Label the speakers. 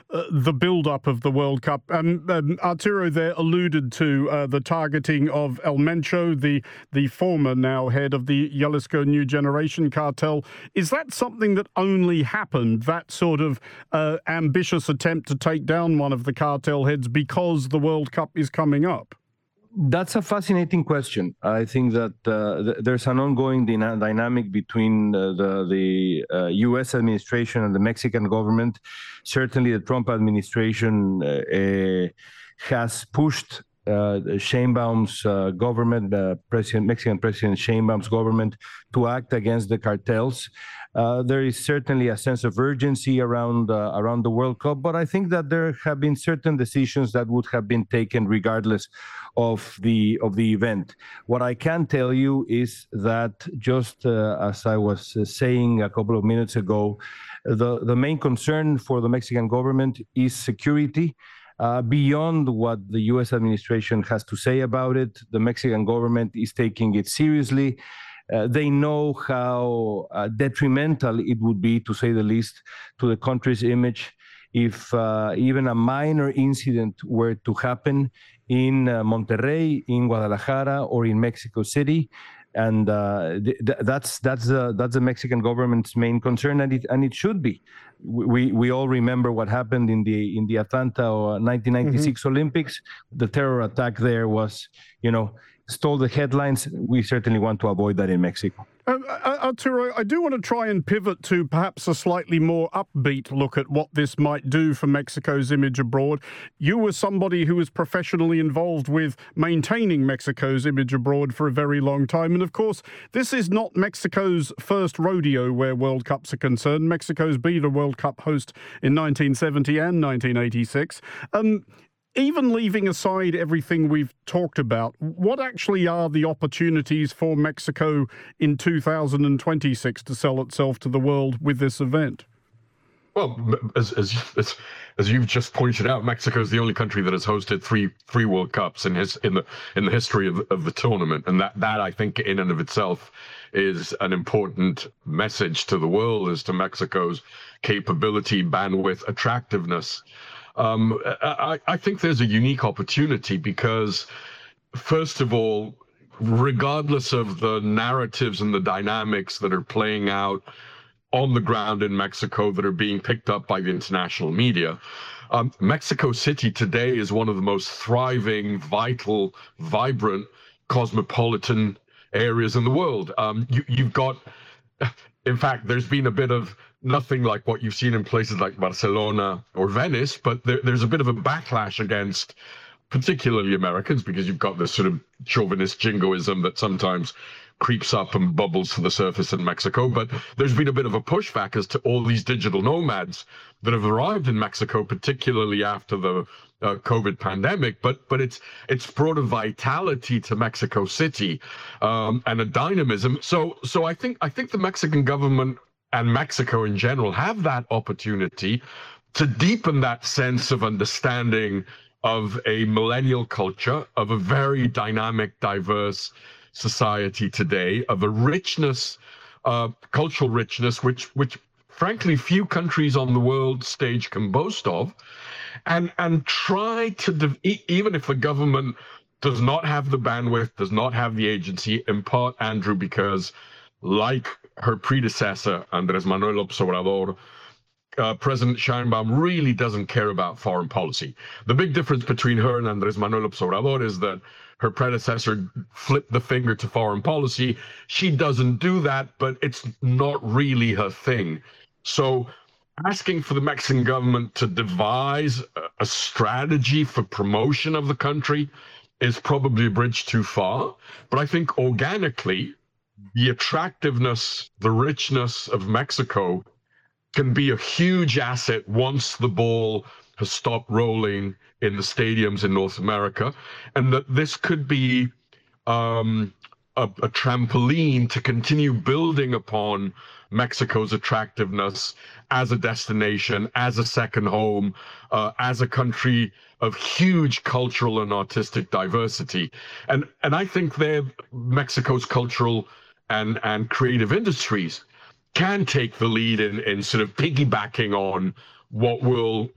Speaker 1: the build-up of the World Cup. Arturo there alluded to the targeting of El Mencho, the former now head of the Jalisco New Generation cartel. Is that something that only happened, that sort of ambitious attempt to take down one of the cartel heads because the World Cup is coming up?
Speaker 2: That's a fascinating question. I think that there's an ongoing dynamic between the U.S. administration and the Mexican government. Certainly, the Trump administration has pushed Sheinbaum's government, Mexican President Sheinbaum's government, to act against the cartels. There is certainly a sense of urgency around the World Cup, but I think that there have been certain decisions that would have been taken regardless of the event. What I can tell you is that, just as I was saying a couple of minutes ago, the main concern for the Mexican government is security. Beyond what the U.S. administration has to say about it, the Mexican government is taking it seriously. They know how detrimental it would be, to say the least, to the country's image if even a minor incident were to happen in Monterrey, in Guadalajara, or in Mexico City. And that's the Mexican government's main concern, and it should be. We all remember what happened in the Atlanta 1996 Olympics. The terror attack there was, stole the headlines. We certainly want to avoid that in Mexico.
Speaker 1: Arturo, I do want to try and pivot to perhaps a slightly more upbeat look at what this might do for Mexico's image abroad. You were somebody who was professionally involved with maintaining Mexico's image abroad for a very long time. And of course, this is not Mexico's first rodeo where World Cups are concerned. Mexico's been a World Cup host in 1970 and 1986. Even leaving aside everything we've talked about, what actually are the opportunities for Mexico in 2026 to sell itself to the world with this event?
Speaker 3: Well, as you've just pointed out, Mexico is the only country that has hosted three World Cups in the history of the tournament, and that I think in and of itself is an important message to the world as to Mexico's capability, bandwidth, attractiveness. I think there's a unique opportunity because, first of all, regardless of the narratives and the dynamics that are playing out on the ground in Mexico that are being picked up by the international media, Mexico City today is one of the most thriving, vital, vibrant, cosmopolitan areas in the world. You've got, in fact, there's been a bit of nothing like what you've seen in places like Barcelona or Venice, but there's a bit of a backlash against particularly Americans, because you've got this sort of chauvinist jingoism that sometimes creeps up and bubbles to the surface in Mexico. But there's been a bit of a pushback as to all these digital nomads that have arrived in Mexico, particularly after the COVID pandemic. But it's brought a vitality to Mexico City and a dynamism. So I think the Mexican government and Mexico in general have that opportunity to deepen that sense of understanding of a millennial culture, of a very dynamic, diverse society today, of a richness, cultural richness, which frankly few countries on the world stage can boast of, and try to, even if the government does not have the bandwidth, does not have the agency, in part, Andrew, because like her predecessor, Andrés Manuel López Obrador, President Sheinbaum really doesn't care about foreign policy. The big difference between her and Andrés Manuel López Obrador is that her predecessor flipped the finger to foreign policy. She doesn't do that, but it's not really her thing. So asking for the Mexican government to devise a strategy for promotion of the country is probably a bridge too far. But I think organically, the attractiveness, the richness of Mexico can be a huge asset once the ball has stopped rolling in the stadiums in North America, and that this could be a trampoline to continue building upon Mexico's attractiveness as a destination, as a second home, as a country of huge cultural and artistic diversity. And I think Mexico's cultural and creative industries can take the lead in sort of piggybacking on what will